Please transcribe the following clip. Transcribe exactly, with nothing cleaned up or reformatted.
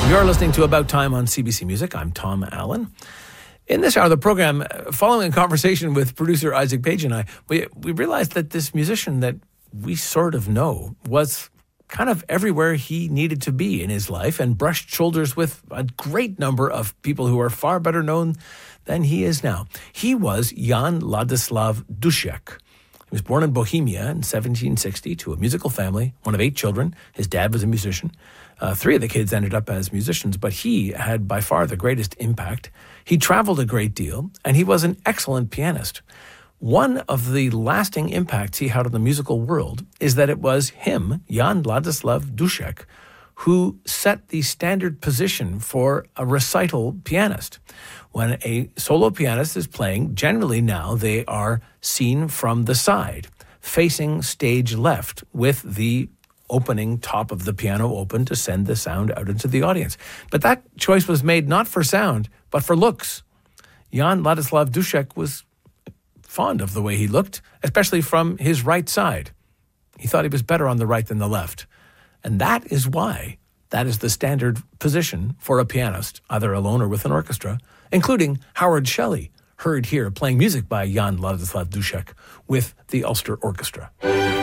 You're listening to About Time on C B C Music. I'm Tom Allen. In this hour of the program, following a conversation with producer Isaac Page and I, we, we realized that this musician that we sort of know was kind of everywhere he needed to be in his life and brushed shoulders with a great number of people who are far better known than he is now. He was Jan Ladislav Dušek. He was born in Bohemia in seventeen sixty to a musical family, one of eight children. His dad was a musician. Uh, three of the kids ended up as musicians, but he had by far the greatest impact. He traveled a great deal, and he was an excellent pianist. One of the lasting impacts he had on the musical world is that it was him, Jan Ladislav Dušek, who set the standard position for a recital pianist. When a solo pianist is playing, generally now they are seen from the side, facing stage left with the opening top of the piano open to send the sound out into the audience. But that choice was made not for sound, but for looks. Jan Ladislav Dušek was fond of the way he looked, especially from his right side. He thought he was better on the right than the left. And that is why that is the standard position for a pianist, either alone or with an orchestra, including Howard Shelley, heard here playing music by Jan Ladislav Dušek with the Ulster Orchestra.